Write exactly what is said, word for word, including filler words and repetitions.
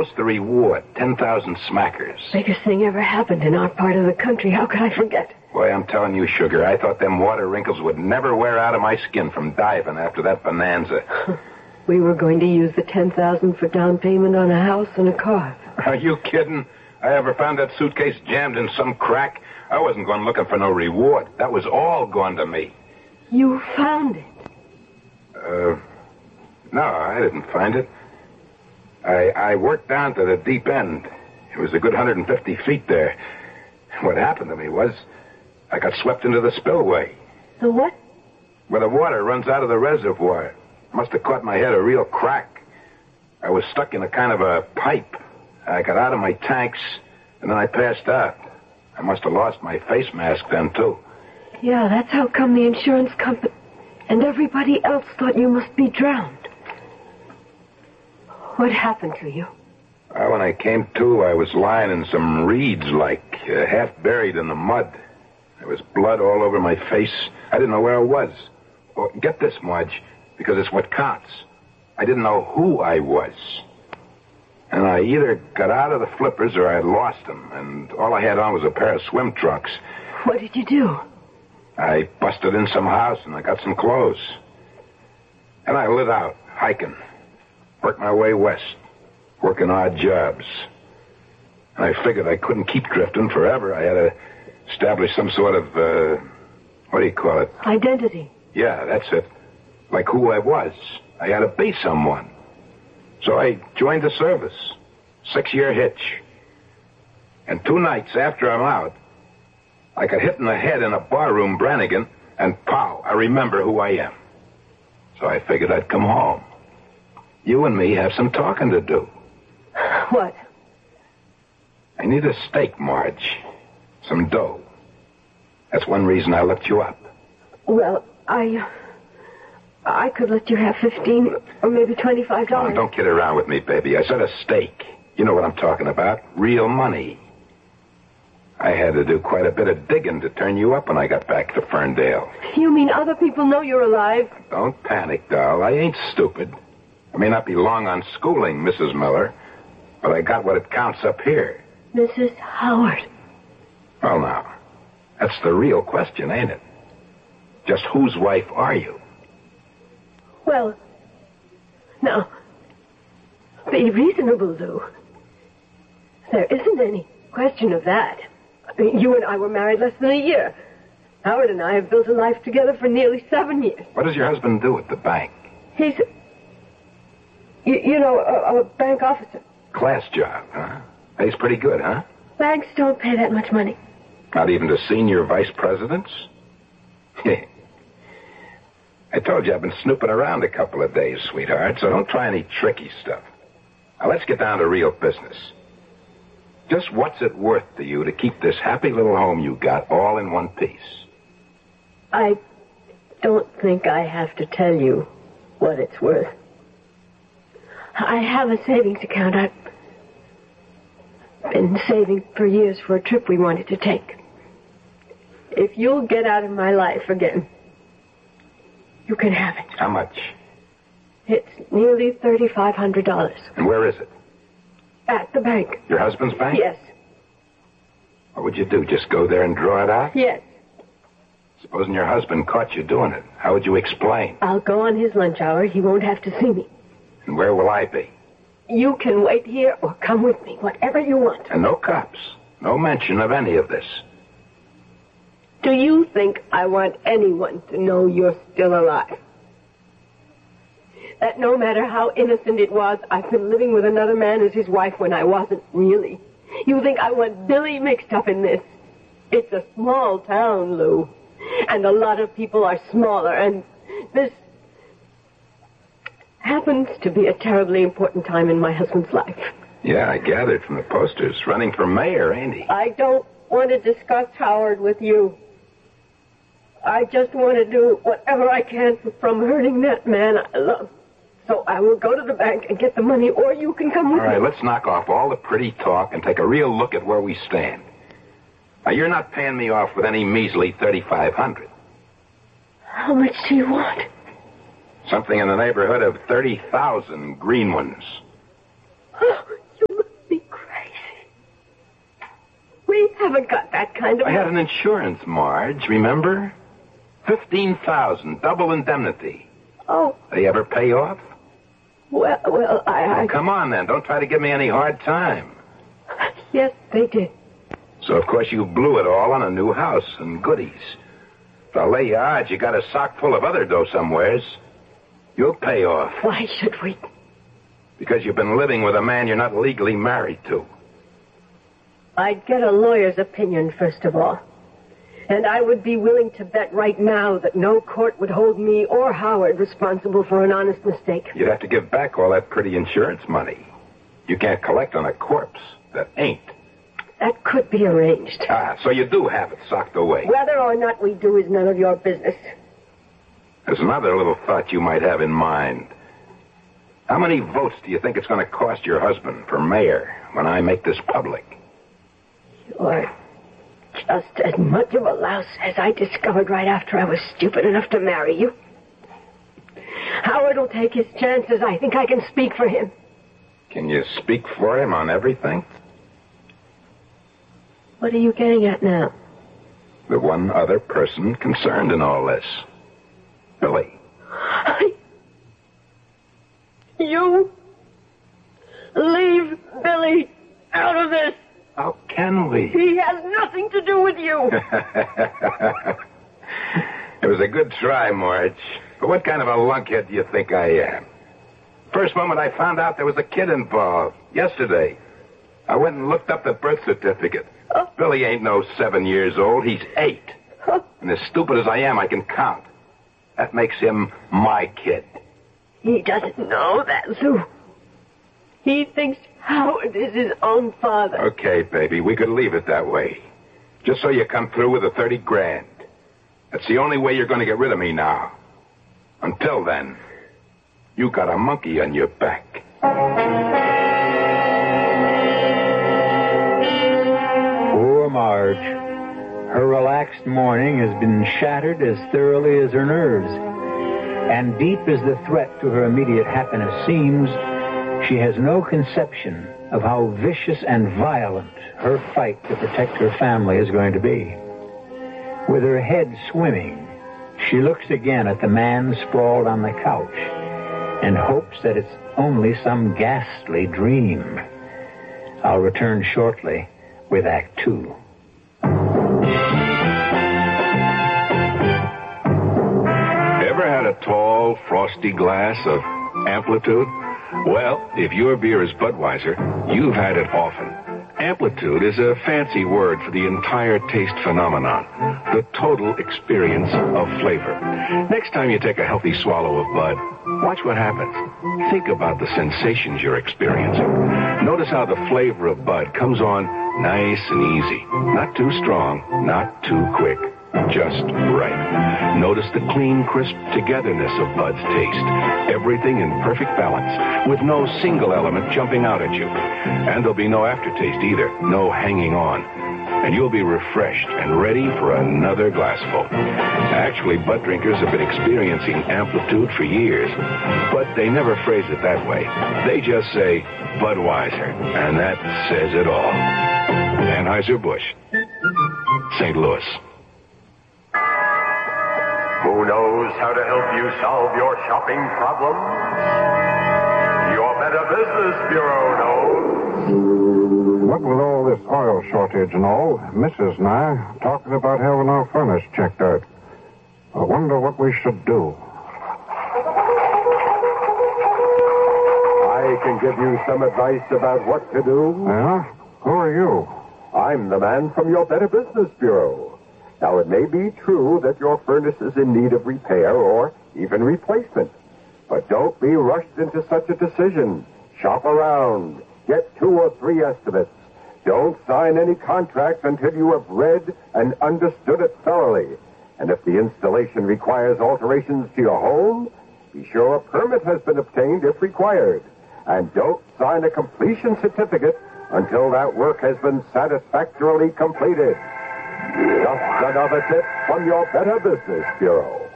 What's the reward? ten thousand smackers. Biggest thing ever happened in our part of the country. How could I forget? Boy, I'm telling you, Sugar, I thought them water wrinkles would never wear out of my skin from diving after that bonanza. We were going to use the ten thousand for down payment on a house and a car. Are you kidding? I ever found that suitcase jammed in some crack? I wasn't going looking for no reward. That was all gone to me. You found it? Uh, no, I didn't find it. I, I worked down to the deep end. It was a good one hundred fifty feet there. What happened to me was I got swept into the spillway. The what? Where the water runs out of the reservoir. Must have caught my head a real crack. I was stuck in a kind of a pipe. I got out of my tanks, and then I passed out. I must have lost my face mask then, too. Yeah, that's how come the insurance company and everybody else thought you must be drowned. What happened to you? Uh, when I came to, I was lying in some reeds, like uh, half buried in the mud. There was blood all over my face. I didn't know where I was. Oh, get this, Marge, because it's what counts. I didn't know who I was. And I either got out of the flippers or I lost them, and all I had on was a pair of swim trunks. What did you do? I busted in some house and I got some clothes. And I lit out, hiking. Worked my way west, working odd jobs. And I figured I couldn't keep drifting forever. I had to establish some sort of, uh, what do you call it? Identity. Yeah, that's it. Like who I was. I had to be someone. So I joined the service. Six-year hitch. And two nights after I'm out, I got hit in the head in a barroom, Brannigan, and pow, I remember who I am. So I figured I'd come home. You and me have some talking to do. What? I need a steak, Marge. Some dough. That's one reason I looked you up. Well, I... I could let you have fifteen or maybe twenty-five dollars. Oh, don't kid around with me, baby. I said a steak. You know what I'm talking about. Real money. I had to do quite a bit of digging to turn you up when I got back to Ferndale. You mean other people know you're alive? Don't panic, doll. I ain't stupid. I may not be long on schooling, Missus Miller, but I got what it counts up here. Missus Howard. Well, now, that's the real question, ain't it? Just whose wife are you? Well, now, be reasonable, Lou. There isn't any question of that. I mean, you and I were married less than a year. Howard and I have built a life together for nearly seven years. What does your husband do at the bank? He's, you, you know, a, a bank officer. Class job, huh? Pays pretty good, huh? Banks don't pay that much money. Not even to senior vice presidents? I told you I've been snooping around a couple of days, sweetheart, so don't try any tricky stuff. Now, let's get down to real business. Just what's it worth to you to keep this happy little home you got all in one piece? I don't think I have to tell you what it's worth. I have a savings account. I've been saving for years for a trip we wanted to take. If you'll get out of my life again, you can have it. How much? It's nearly thirty-five hundred dollars. And where is it? At the bank. Your husband's bank? Yes. What would you do, just go there and draw it out? Yes. Supposing your husband caught you doing it, how would you explain? I'll go on his lunch hour. He won't have to see me. And where will I be? You can wait here or come with me, whatever you want. And no cops. No mention of any of this. Do you think I want anyone to know you're still alive? That no matter how innocent it was, I've been living with another man as his wife when I wasn't really. You think I want Billy mixed up in this? It's a small town, Lou. And a lot of people are smaller, and this happens to be a terribly important time in my husband's life. Yeah, I gathered from the posters. Running for mayor, ain't he? I don't want to discuss Howard with you. I just want to do whatever I can from hurting that man I love. So I will go to the bank and get the money, or you can come with me. All right, let's knock off all the pretty talk and take a real look at where we stand. Now, you're not paying me off with any measly thirty-five hundred dollars. How much do you want? Something in the neighborhood of thirty thousand green ones. Oh, you haven't got that kind of... I had an insurance, Marge, remember? Fifteen thousand, double indemnity. Oh. They ever pay off? Well, well, I... I... Well, come on, then. Don't try to give me any hard time. Yes, they did. So, of course, you blew it all on a new house and goodies. If I lay you odds, you got a sock full of other dough somewheres. You'll pay off. Why should we? Because you've been living with a man you're not legally married to. I'd get a lawyer's opinion, first of all. And I would be willing to bet right now that no court would hold me or Howard responsible for an honest mistake. You'd have to give back all that pretty insurance money. You can't collect on a corpse that ain't. That could be arranged. Ah, so you do have it socked away. Whether or not we do is none of your business. There's another little thought you might have in mind. How many votes do you think it's going to cost your husband for mayor when I make this public? You're just as much of a louse as I discovered right after I was stupid enough to marry you. Howard will take his chances. I think I can speak for him. Can you speak for him on everything? What are you getting at now? The one other person concerned in all this. Billy. I... You... leave Billy out of this. How can we? He has nothing to do with you. It was a good try, Marge. But what kind of a lunkhead do you think I am? First moment I found out there was a kid involved. Yesterday. I went and looked up the birth certificate. Oh. Billy ain't no seven years old. He's eight. Oh. And as stupid as I am, I can count. That makes him my kid. He doesn't know that, Sue. He thinks Howard is his own father. Okay, baby, we could leave it that way. Just so you come through with the thirty grand. That's the only way you're going to get rid of me now. Until then, you got a monkey on your back. Poor Marge. Her relaxed morning has been shattered as thoroughly as her nerves. And deep as the threat to her immediate happiness seems, she has no conception of how vicious and violent her fight to protect her family is going to be. With her head swimming, she looks again at the man sprawled on the couch and hopes that it's only some ghastly dream. I'll return shortly with Act Two. Ever had a tall, frosty glass of Amplitude? Well, if your beer is Budweiser, you've had it often. Amplitude is a fancy word for the entire taste phenomenon, the total experience of flavor. Next time you take a healthy swallow of Bud, watch what happens. Think about the sensations you're experiencing. Notice how the flavor of Bud comes on nice and easy. Not too strong, not too quick. Just right. Notice the clean, crisp togetherness of Bud's taste. Everything in perfect balance, with no single element jumping out at you. And there'll be no aftertaste either, no hanging on. And you'll be refreshed and ready for another glassful. Actually, Bud drinkers have been experiencing Amplitude for years, but they never phrase it that way. They just say Budweiser, and that says it all. Anheuser-Busch, Saint Louis. Who knows how to help you solve your shopping problems? Your Better Business Bureau knows. What with all this oil shortage and all, Missus and I are talking about having our furnace checked out. I wonder what we should do. I can give you some advice about what to do. Yeah? Who are you? I'm the man from your Better Business Bureau. Now, it may be true that your furnace is in need of repair or even replacement. But don't be rushed into such a decision. Shop around. Get two or three estimates. Don't sign any contracts until you have read and understood it thoroughly. And if the installation requires alterations to your home, be sure a permit has been obtained if required. And don't sign a completion certificate until that work has been satisfactorily completed. Just another tip from your Better Business Bureau.